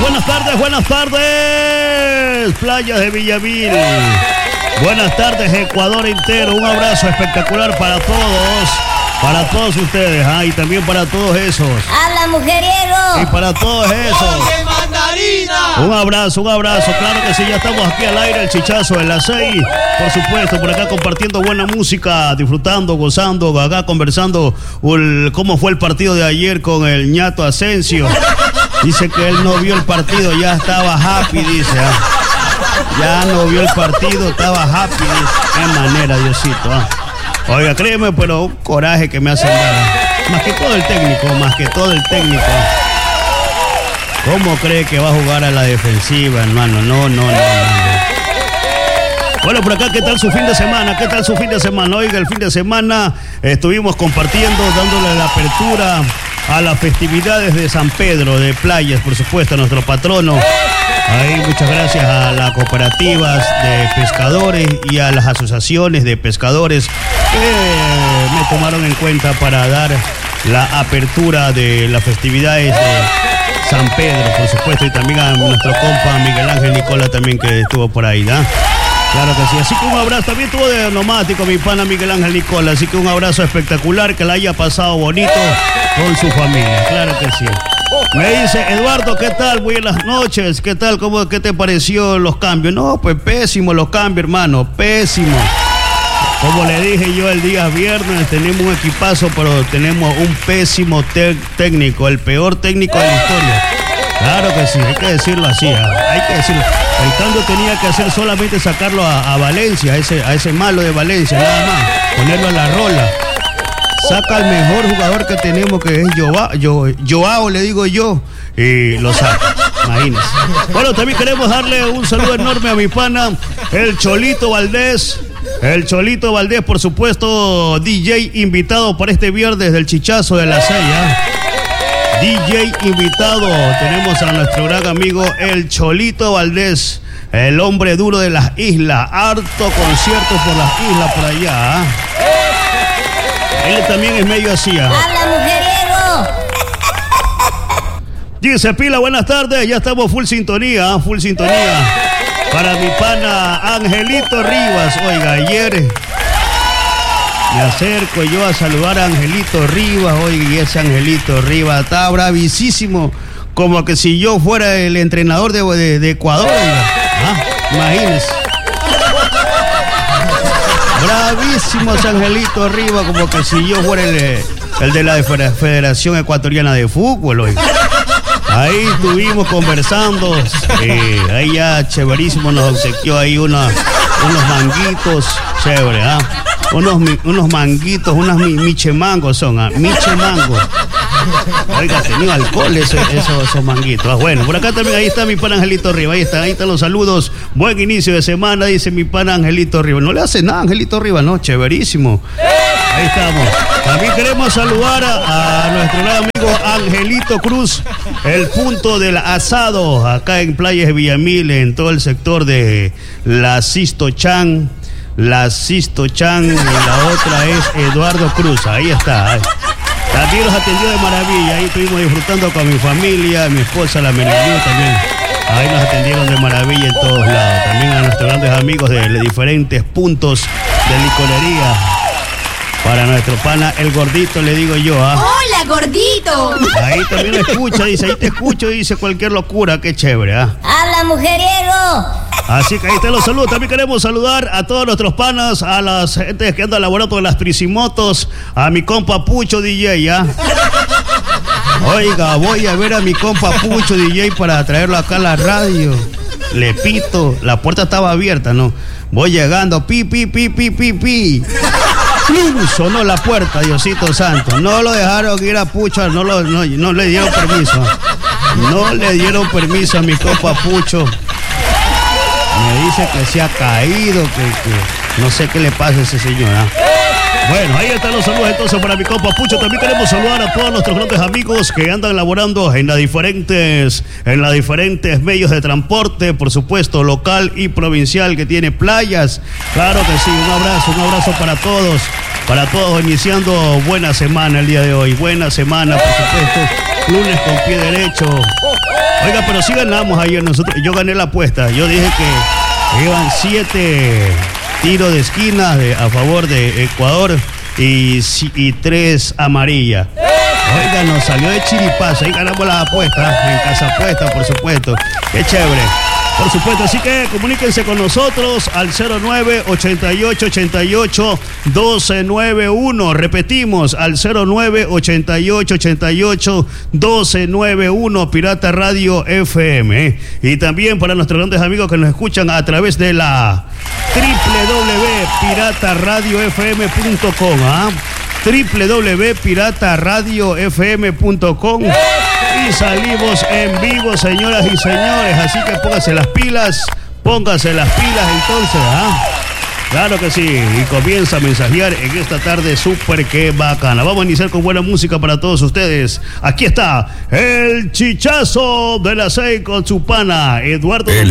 buenas tardes, buenas tardes. Playas de Villamil. Buenas tardes, Ecuador entero. Un abrazo espectacular para todos ustedes, y también para todos esos. ¡Habla, mujeriego! Y para todos esos. Un abrazo, claro que sí, ya estamos aquí al aire, el chichazo de las 6, por supuesto, por acá compartiendo buena música, disfrutando, gozando, acá conversando cómo fue el partido de ayer con el ñato Asensio. Dice que él no vio el partido, ya estaba happy, dice. Ya no vio el partido, estaba happy, dice. Qué manera, Diosito. Oiga, créeme, pero un coraje que me hacen dar. Más que todo el técnico. ¿Cómo cree que va a jugar a la defensiva, hermano? No. Bueno, por acá, ¿qué tal su fin de semana? Oiga, el fin de semana estuvimos compartiendo, dándole la apertura a las festividades de San Pedro de Playas, por supuesto, a nuestro patrono. Ahí muchas gracias a las cooperativas de pescadores y a las asociaciones de pescadores que me tomaron en cuenta para dar la apertura de las festividades de San Pedro, por supuesto, y también a nuestro compa Miguel Ángel Nicola también, que estuvo por ahí, ¿no? Claro que sí, así que un abrazo, también estuvo de onomático mi pana Miguel Ángel Nicola, así que un abrazo espectacular, que la haya pasado bonito con su familia, claro que sí. Me dice, Eduardo, ¿qué tal? Buenas noches, ¿qué tal? ¿Qué te pareció los cambios? No, pues pésimo los cambios, hermano, pésimo. Como le dije yo el día viernes, tenemos un equipazo, pero tenemos un pésimo técnico, el peor técnico de la historia. Claro que sí, hay que decirlo así, hay que decirlo. El cambio tenía que hacer solamente sacarlo a Valencia, a ese malo de Valencia, nada más, ponerlo a la rola. Saca al mejor jugador que tenemos, que es Joao, le digo yo, y lo saca, imagínense. Bueno, también queremos darle un saludo enorme a mi pana, el Cholito Valdés. El Cholito Valdés, por supuesto, DJ invitado para este viernes del chichazo de la 6, DJ invitado, tenemos a nuestro gran amigo el Cholito Valdés, el hombre duro de las islas, harto conciertos por las islas por allá. Él también es medio así. ¡Habla, mujeriego! Dice Pila, buenas tardes, ya estamos full sintonía. Para mi pana Angelito Rivas. Oiga, ayer me acerco yo a saludar a Angelito Rivas. Oiga, y ese Angelito Rivas está bravísimo, como que si yo fuera el entrenador de Ecuador. Imagínense. Bravísimo ese Angelito Rivas, como que si yo fuera el de la Federación Ecuatoriana de Fútbol. Oiga. Ahí estuvimos conversando, ahí ya chéverísimo, nos obsequió ahí unos manguitos, chévere, unos manguitos, unas michemangos son, michemangos. Oiga, tenía alcohol esos manguitos. Bueno, por acá también, ahí está mi pana Angelito Rivas, ahí están los saludos. Buen inicio de semana, dice mi pana Angelito Rivas. No le hace nada Angelito Rivas, no, chéverísimo. Ahí estamos. También queremos saludar a nuestro gran amigo Angelito Cruz, el punto del asado, acá en Playas de Villamil, en todo el sector de la Sisto Chan, y la otra es Eduardo Cruz. Ahí está. También los atendió de maravilla, ahí estuvimos disfrutando con mi familia, mi esposa, la Menelú también. Ahí nos atendieron de maravilla en todos lados. También a nuestros grandes amigos de diferentes puntos de licorería. Para nuestro pana, el gordito, le digo yo, ¡Hola, gordito! Ahí también lo escucha, dice, ahí te escucho, dice cualquier locura, qué chévere, ¡Habla, mujeriego! Así que ahí te los saludos. También queremos saludar a todos nuestros panas, a las gentes que andan laborando en las tricimotos, a mi compa Pucho DJ, Oiga, voy a ver a mi compa Pucho DJ para traerlo acá a la radio. Le pito, la puerta estaba abierta, ¿no? Voy llegando, pi. Sonó la puerta, Diosito Santo. No lo dejaron ir a Pucho, no le dieron permiso. No le dieron permiso a mi compa Pucho. Me dice que se ha caído, que no sé qué le pasa a ese señor. Bueno, ahí están los saludos entonces para mi compa Pucho. También queremos saludar a todos nuestros grandes amigos que andan laborando en las diferentes medios de transporte, por supuesto, local y provincial, que tiene Playas. Claro que sí, un abrazo para todos, iniciando buena semana el día de hoy. Buena semana, por supuesto, lunes con pie derecho. Oiga, pero sí ganamos ayer nosotros. Yo gané la apuesta. Yo dije que iban 7 tiros de esquina a favor de Ecuador y 3 amarillas. Oiga, nos salió de chiripazo. Ahí ganamos las apuestas. En Casa Apuesta, por supuesto. Qué chévere. Por supuesto, así que comuníquense con nosotros al 09-88-88-1291. Repetimos, al 09-88-88-1291, Pirata Radio FM. Y también para nuestros grandes amigos que nos escuchan a través de la www.pirataradiofm.com, www.pirataradiofm.com. Y salimos en vivo, señoras y señores. Así que pónganse las pilas entonces, Claro que sí, y comienza a mensajear en esta tarde súper que bacana. Vamos a iniciar con buena música para todos ustedes. Aquí está el chichazo de la 6 con su pana Eduardo.